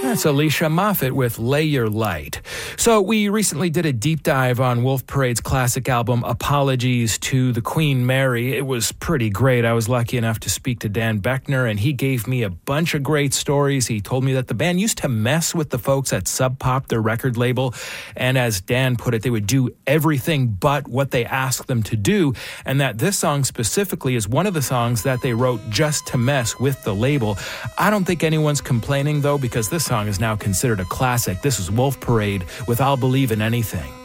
That's Alicia Moffett with Lay Your Light. So we recently did a deep dive on Wolf Parade's classic album, Apologies to the Queen Mary. It was pretty great. I was lucky enough to speak to Dan Beckner, and he gave me a bunch of great stories. He told me that the band used to mess with the folks at Sub Pop, their record label, and as Dan put it, they would do everything but what they asked them to do, and that this song specifically is one of the songs that they wrote just to mess with the label. I don't think anyone's complaining, though, because this song is now considered a classic. This is Wolf Parade with I'll Believe in Anything.